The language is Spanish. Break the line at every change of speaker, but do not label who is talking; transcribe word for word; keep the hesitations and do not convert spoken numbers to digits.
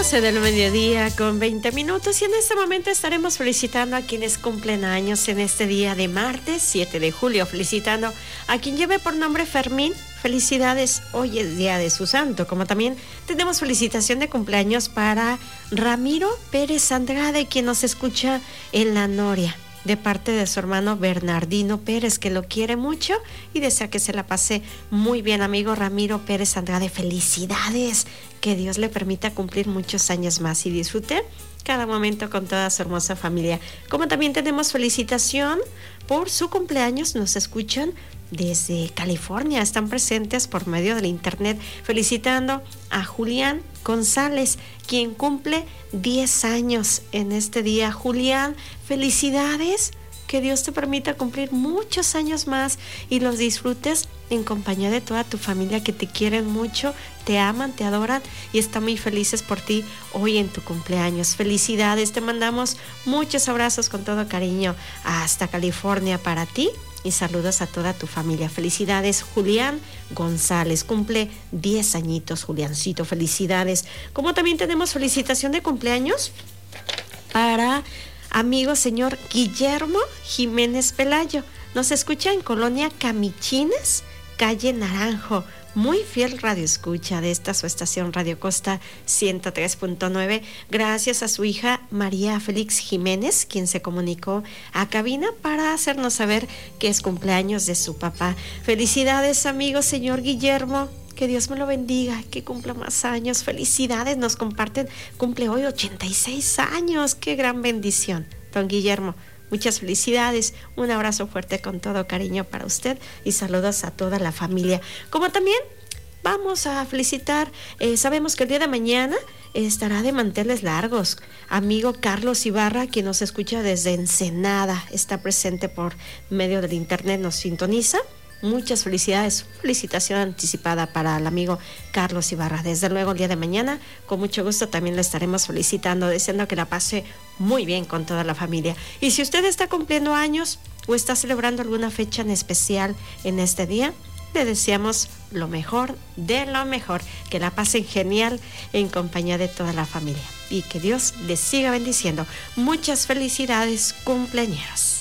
doce del mediodía con veinte minutos, y en este momento estaremos felicitando a quienes cumplen años en este día de martes siete de julio, felicitando a quien lleve por nombre Fermín. Felicidades, hoy es día de su santo. Como también tenemos felicitación de cumpleaños para Ramiro Pérez Andrade, quien nos escucha en La Noria, de parte de su hermano Bernardino Pérez, que lo quiere mucho y desea que se la pase muy bien. Amigo Ramiro Pérez Andrade, felicidades, que Dios le permita cumplir muchos años más y disfrute cada momento con toda su hermosa familia. Como también tenemos felicitación por su cumpleaños, nos escuchan desde California, están presentes por medio del internet, felicitando a Julián González, quien cumple diez años en este día. Julián, felicidades, que Dios te permita cumplir muchos años más y los disfrutes en compañía de toda tu familia, que te quieren mucho, te aman, te adoran y están muy felices por ti hoy en tu cumpleaños. Felicidades, te mandamos muchos abrazos con todo cariño hasta California para ti. Y saludos a toda tu familia. Felicidades, Julián González. Cumple diez añitos, Juliancito. Felicidades. Como también tenemos felicitación de cumpleaños para amigo señor Guillermo Jiménez Pelayo. Nos escucha en Colonia Camichines, calle Naranjo. Muy fiel radio escucha de esta su estación Radio Costa ciento tres punto nueve, gracias a su hija María Félix Jiménez, quien se comunicó a cabina para hacernos saber que es cumpleaños de su papá. Felicidades, amigo señor Guillermo, que Dios me lo bendiga, que cumpla más años. Felicidades, nos comparten, cumple hoy ochenta y seis años, qué gran bendición, don Guillermo. Muchas felicidades, un abrazo fuerte con todo cariño para usted y saludos a toda la familia. Como también vamos a felicitar, eh, sabemos que el día de mañana estará de manteles largos. Amigo Carlos Ibarra, quien nos escucha desde Ensenada, está presente por medio del internet, nos sintoniza. Muchas felicidades, felicitación anticipada para el amigo Carlos Ibarra. Desde luego el día de mañana, con mucho gusto también lo estaremos felicitando, deseando que la pase muy bien con toda la familia. Y si usted está cumpliendo años o está celebrando alguna fecha en especial en este día, le deseamos lo mejor de lo mejor, que la pasen genial en compañía de toda la familia y que Dios les siga bendiciendo. Muchas felicidades, cumpleañeros.